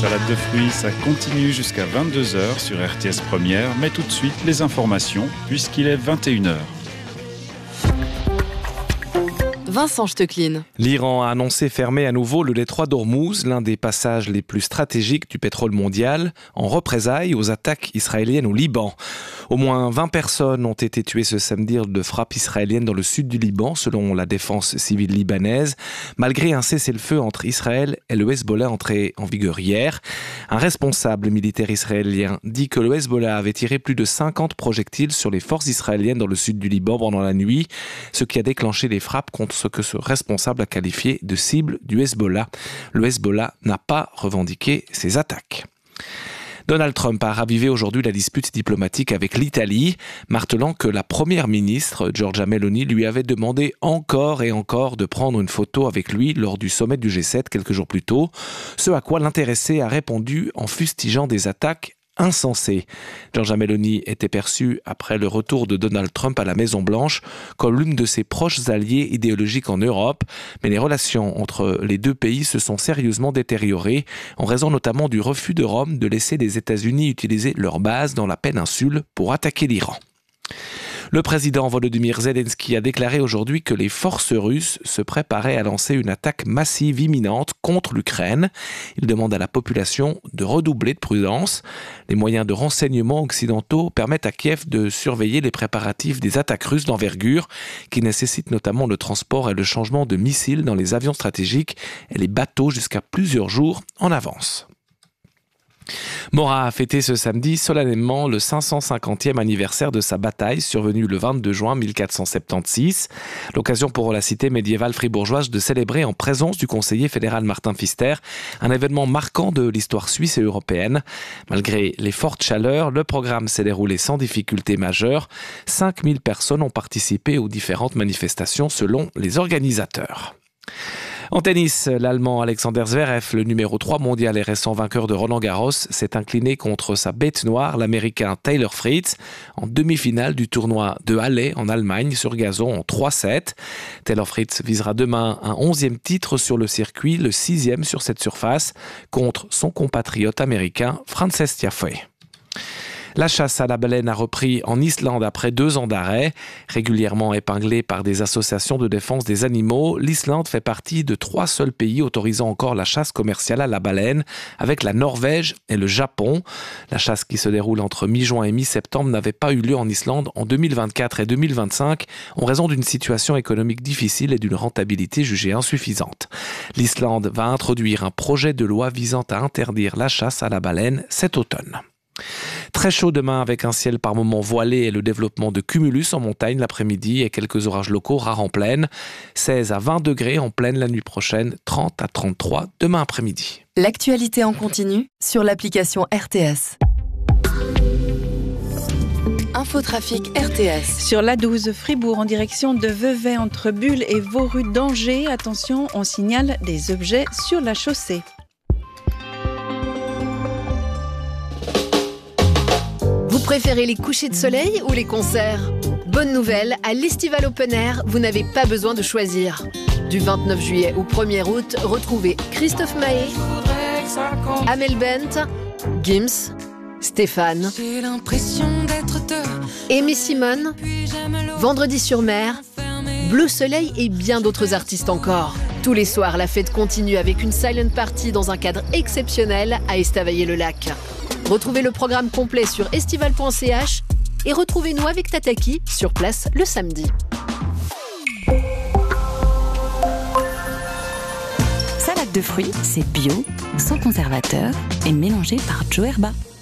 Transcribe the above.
Salade de fruits, ça continue jusqu'à 22h sur RTS Première, mais tout de suite les informations, puisqu'il est 21h. Vincent Stecklin. L'Iran a annoncé fermer à nouveau le détroit d'Ormuz, l'un des passages les plus stratégiques du pétrole mondial, en représailles aux attaques israéliennes au Liban. Au moins 20 personnes ont été tuées ce samedi de frappes israéliennes dans le sud du Liban, selon la défense civile libanaise, malgré un cessez-le-feu entre Israël et le Hezbollah entré en vigueur hier. Un responsable militaire israélien dit que le Hezbollah avait tiré plus de 50 projectiles sur les forces israéliennes dans le sud du Liban pendant la nuit, ce qui a déclenché les frappes contre ce que ce responsable a qualifié de cible du Hezbollah. Le Hezbollah n'a pas revendiqué ces attaques. Donald Trump a ravivé aujourd'hui la dispute diplomatique avec l'Italie, martelant que la première ministre, Giorgia Meloni, lui avait demandé encore et encore de prendre une photo avec lui lors du sommet du G7 quelques jours plus tôt, ce à quoi l'intéressé a répondu en fustigeant des attaques insensé. Giorgia Meloni était perçue, après le retour de Donald Trump à la Maison-Blanche, comme l'une de ses proches alliés idéologiques en Europe, mais les relations entre les deux pays se sont sérieusement détériorées, en raison notamment du refus de Rome de laisser les États-Unis utiliser leur base dans la péninsule pour attaquer l'Iran. Le président Volodymyr Zelensky a déclaré aujourd'hui que les forces russes se préparaient à lancer une attaque massive imminente contre l'Ukraine. Il demande à la population de redoubler de prudence. Les moyens de renseignement occidentaux permettent à Kiev de surveiller les préparatifs des attaques russes d'envergure qui nécessitent notamment le transport et le changement de missiles dans les avions stratégiques et les bateaux jusqu'à plusieurs jours en avance. Morat a fêté ce samedi solennellement le 550e anniversaire de sa bataille survenue le 22 juin 1476. L'occasion pour la cité médiévale fribourgeoise de célébrer en présence du conseiller fédéral Martin Pfister un événement marquant de l'histoire suisse et européenne. Malgré les fortes chaleurs, le programme s'est déroulé sans difficulté majeure. 5000 personnes ont participé aux différentes manifestations selon les organisateurs. En tennis, l'Allemand Alexander Zverev, le numéro 3 mondial et récent vainqueur de Roland-Garros, s'est incliné contre sa bête noire, l'Américain Taylor Fritz, en demi-finale du tournoi de Halle en Allemagne sur gazon en 3-7. Taylor Fritz visera demain un 11e titre sur le circuit, le 6e sur cette surface, contre son compatriote américain Frances Tiafoe. La chasse à la baleine a repris en Islande après 2 ans d'arrêt. Régulièrement épinglée par des associations de défense des animaux, l'Islande fait partie de 3 seuls pays autorisant encore la chasse commerciale à la baleine, avec la Norvège et le Japon. La chasse qui se déroule entre mi-juin et mi-septembre n'avait pas eu lieu en Islande en 2024 et 2025 en raison d'une situation économique difficile et d'une rentabilité jugée insuffisante. L'Islande va introduire un projet de loi visant à interdire la chasse à la baleine cet automne. Très chaud demain avec un ciel par moments voilé et le développement de cumulus en montagne l'après-midi et quelques orages locaux rares en plaine. 16 à 20 degrés en plaine la nuit prochaine, 30 à 33 demain après-midi. L'actualité en continu sur l'application RTS. Infotrafic RTS. Sur l'A12 Fribourg en direction de Vevey entre Bulle et Vaud-rue d'Angers. Attention, on signale des objets sur la chaussée. Vous préférez les couchers de soleil ou les concerts ? Bonne nouvelle, à l'Estival Open Air, vous n'avez pas besoin de choisir. Du 29 juillet au 1er août, retrouvez Christophe Maé, Amel Bent, Gims, Stéphane, Aimé Simone, Vendredi sur Mer, Bleu Soleil et bien d'autres artistes encore. Tous les soirs, la fête continue avec une silent party dans un cadre exceptionnel à Estavayer-le-Lac. Retrouvez le programme complet sur estival.ch et retrouvez-nous avec Tataki sur place le samedi. Salade de fruits, c'est bio, sans conservateur et mélangé par Joe Herba.